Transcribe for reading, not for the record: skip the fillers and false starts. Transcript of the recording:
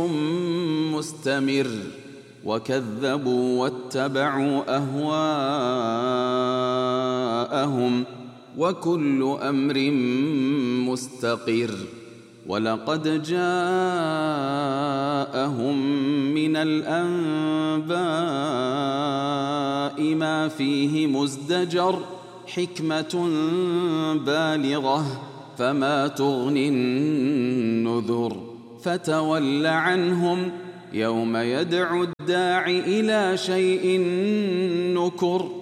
مستمر وكذبوا واتبعوا أهواءهم وكل أمر مستقر ولقد جاءهم من الأنباء ما فيه مزدجر حكمة بالغة فما تغني النذر فتول عنهم يوم يدعو الداع إلى شيء نكر